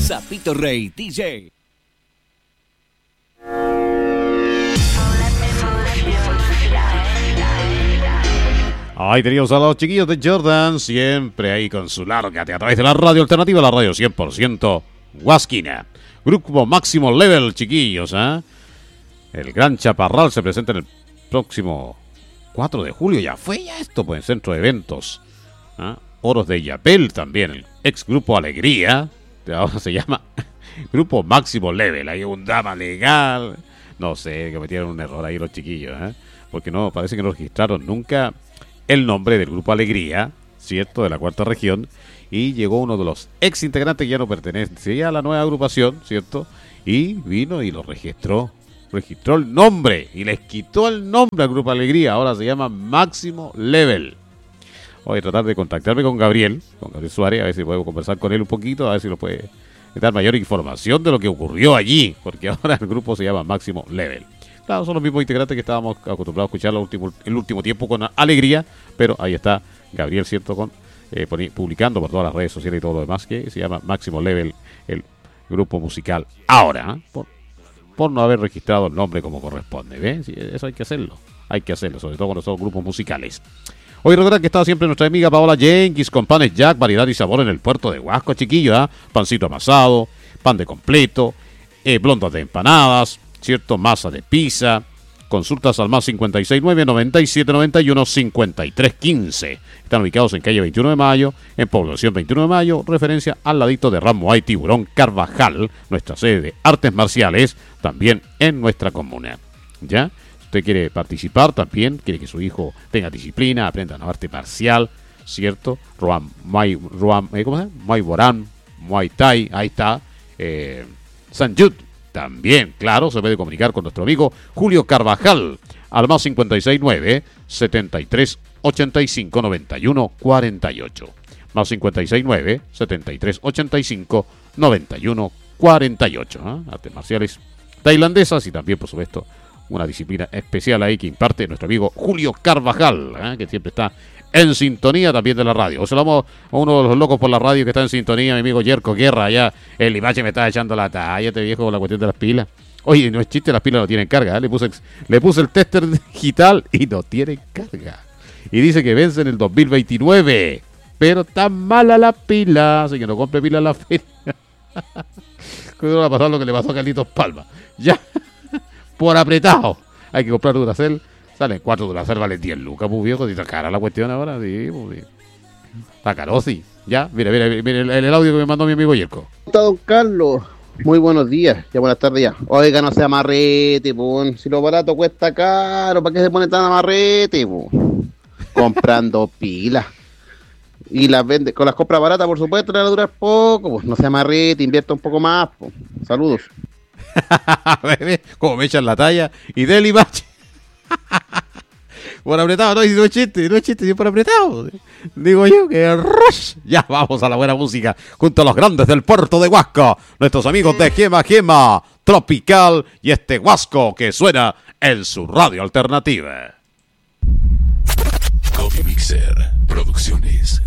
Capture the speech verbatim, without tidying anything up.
Zapito Rey D J. Ahí teníamos a los chiquillos de Jordan, siempre ahí con su lárgate a través de la radio alternativa, la radio cien por ciento Huasquina. Grupo Máximo Level, chiquillos, ¿eh? El Gran Chaparral se presenta en el próximo cuatro de julio, ya fue ya esto, pues, en Centro de Eventos. ¿eh? Oros de Yapel también, el ex Grupo Alegría, que ahora se llama Grupo Máximo Level, hay un dama legal, no sé, cometieron un error ahí los chiquillos, ¿eh? Porque no, parece que no registraron nunca el nombre del Grupo Alegría, ¿cierto?, de la cuarta región, y llegó uno de los ex integrantes que ya no pertenecía a la nueva agrupación, ¿cierto?, y vino y lo registró, registró el nombre, y les quitó el nombre al Grupo Alegría, ahora se llama Máximo Level. Voy a tratar de contactarme con Gabriel, con Gabriel Suárez, a ver si puedo conversar con él un poquito, a ver si nos puede dar mayor información de lo que ocurrió allí, porque ahora el grupo se llama Máximo Level. Claro, son los mismos integrantes que estábamos acostumbrados a escuchar el último, el último tiempo con alegría, pero ahí está Gabriel, ¿cierto?, con, eh, publicando por todas las redes sociales y todo lo demás, que se llama Máximo Level, el grupo musical. Ahora, ¿eh? por, por no haber registrado el nombre como corresponde, ¿ves? Sí, eso hay que hacerlo, hay que hacerlo, sobre todo cuando son grupos musicales. Hoy recuerda que está siempre nuestra amiga Paola Jenkins con Panes Jack, variedad y sabor en el puerto de Huasco, chiquillo, ¿eh? Pancito amasado, pan de completo, eh, blondas de empanadas, ¿cierto? Masa de pizza. Consultas al más cincuenta y seis nueve, noventa y siete noventa y uno, cincuenta y tres quince. Están ubicados en calle veintiuno de mayo, en población veintiuno de mayo, referencia al ladito de Ramo y Tiburón Carvajal, nuestra sede de artes marciales, también en nuestra comuna. ¿Ya? Si usted quiere participar también, quiere que su hijo tenga disciplina, aprenda a arte marcial, ¿cierto? Ruan, Muay, Ruan, eh, ¿cómo se llama? Muay Boran, Muay Thai, ahí está. Eh, San Jude. También, claro, se puede comunicar con nuestro amigo Julio Carvajal al más cincuenta y seis nueve, setenta y tres ochenta y cinco, noventa y uno cuarenta y ocho. Más cincuenta y seis nueve, setenta y tres ochenta y cinco, noventa y uno cuarenta y ocho. ¿eh? Artes marciales tailandesas y también, por supuesto, una disciplina especial ahí que imparte nuestro amigo Julio Carvajal, ¿eh? que siempre está en sintonía también de la radio. O se lo vamos a uno de los locos por la radio que está en sintonía, mi amigo Yerko Guerra, allá el Limache me está echando la talla, este viejo, con la cuestión de las pilas. Oye, no es chiste, las pilas no tienen carga, ¿eh? le, puse, le puse el tester digital y no tienen carga. Y dice que vence en el dos mil veintinueve, pero está mala la pila, así que no compre pila a la feria. No va a pasar lo que le pasó a Carlitos Palma. Ya, por apretado, hay que comprar Duracell. Salen cuatro Duracell, valen diez lucas, pues viejo, si está cara la cuestión ahora, sí, pues, sí. Está caro, sí. Ya, mira, mira, mira el, el audio que me mandó mi amigo Yerko. Está don Carlos, muy buenos días, ya buenas tardes ya. Oiga, no sea amarrete, pues, si lo barato cuesta caro, ¿para qué se pone tan amarrete, pues? Comprando pilas. Y las vende, con las compras baratas, por supuesto, le va a durar poco, pues, no sea amarrete, invierta un poco más, pues. Saludos. Como me echan la talla y del Limache. Por apretado, no, y no es chiste, no es chiste, es por apretado. Digo yo que rush. Ya vamos a la buena música junto a los grandes del puerto de Huasco, nuestros amigos de Gema Gema Tropical y este Huasco que suena en su radio alternativa. Coffee Mixer Producciones.